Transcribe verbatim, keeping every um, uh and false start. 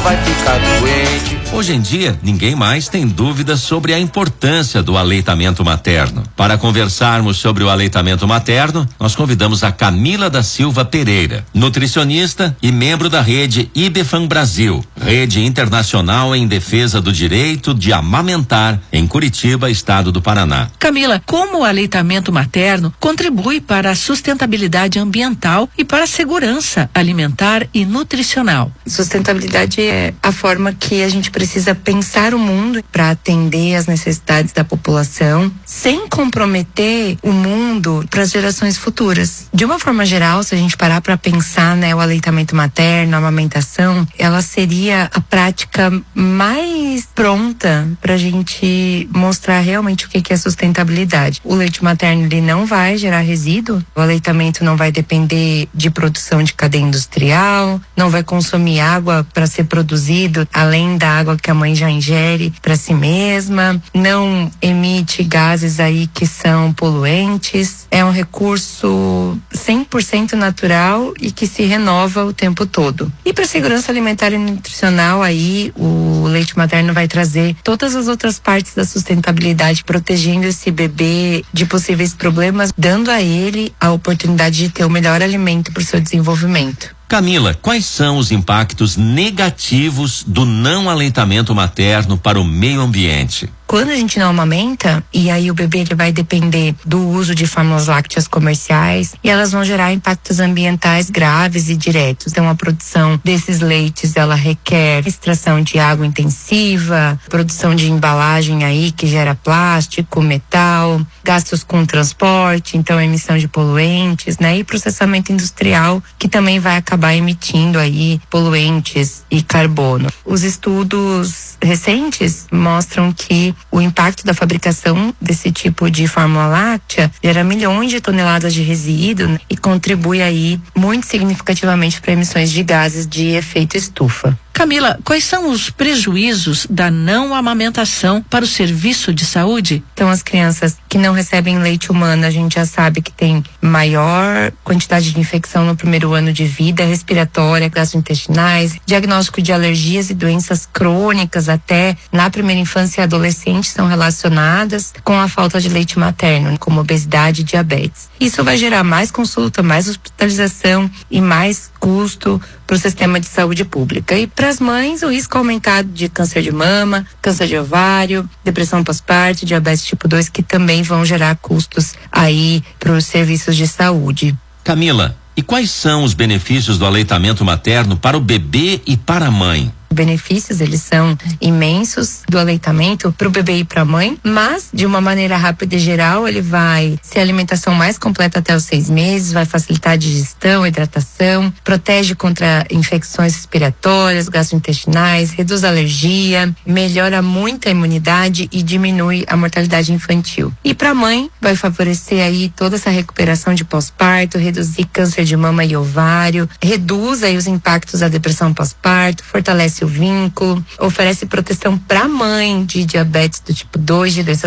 vai ficar doente. Hoje em dia, ninguém mais tem dúvidas sobre a importância do aleitamento materno. Para conversarmos sobre o aleitamento materno, nós convidamos a Camila da Silva Pereira, nutricionista e membro da rede IBEFAM Brasil, rede internacional em defesa do direito de amamentar, em Curitiba, estado do Paraná. Camila, como o aleitamento materno contribui para a sustentabilidade ambiental e para a segurança alimentar e nutricional? Sustentabilidade é a forma que a gente precisa pensar o mundo para atender às necessidades da população, sem comprometer o mundo para as gerações futuras. De uma forma geral, se a gente parar para pensar, né, o aleitamento materno, a amamentação, ela seria a prática mais pronta para a gente mostrar realmente o que que é sustentabilidade. O leite materno, ele não vai gerar resíduo, o aleitamento não vai depender de produção de cadeia industrial, não vai consumir água para ser produzido além da água que a mãe já ingere para si mesma, não emite gases aí que são poluentes, é um recurso cem por cento natural e que se renova o tempo todo. E para segurança alimentar e nutricional, aí o leite materno vai trazer todas as outras partes da sustentabilidade, protegendo esse bebê de possíveis problemas, dando a ele a oportunidade de ter o melhor alimento para o seu desenvolvimento. Camila, quais são os impactos negativos do não aleitamento materno para o meio ambiente? Quando a gente não amamenta, e aí o bebê ele vai depender do uso de fórmulas lácteas comerciais, e elas vão gerar impactos ambientais graves e diretos. Então a produção desses leites, ela requer extração de água intensiva, produção de embalagem aí que gera plástico, metal, gastos com transporte, então emissão de poluentes, né? E processamento industrial, que também vai acabar emitindo aí poluentes e carbono. Os estudos recentes mostram que o impacto da fabricação desse tipo de fórmula láctea gera milhões de toneladas de resíduo, né, e contribui aí muito significativamente para emissões de gases de efeito estufa. Camila, quais são os prejuízos da não amamentação para o serviço de saúde? Então, as crianças que não recebem leite humano, a gente já sabe que tem maior quantidade de infecção no primeiro ano de vida, respiratória, gastrointestinais, diagnóstico de alergias e doenças crônicas até na primeira infância e adolescente são relacionadas com a falta de leite materno, como obesidade e diabetes. Isso vai gerar mais consulta, mais hospitalização e mais custo para o sistema de saúde pública. E para as mães, o risco aumentado de câncer de mama, câncer de ovário, depressão pós-parto, diabetes tipo dois, que também vão gerar custos aí para os serviços de saúde. Camila, e quais são os benefícios do aleitamento materno para o bebê e para a mãe? Benefícios, eles são imensos do aleitamento para o bebê e para a mãe, mas de uma maneira rápida e geral, ele vai ser a alimentação mais completa até os seis meses, vai facilitar a digestão, hidratação, protege contra infecções respiratórias, gastrointestinais, reduz a alergia, melhora muito a imunidade e diminui a mortalidade infantil. E para a mãe, vai favorecer aí toda essa recuperação de pós-parto, reduzir câncer de mama e ovário, reduz aí os impactos da depressão pós-parto, fortalece o vínculo, oferece proteção para a mãe de diabetes do tipo dois, de doenças